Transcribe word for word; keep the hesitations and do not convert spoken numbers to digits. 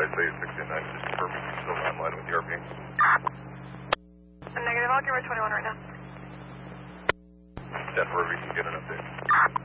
by say sixty-nine, just confirming you're still online with the R P. Negative, I'll give her twenty-one right now. ten four, we can get an update.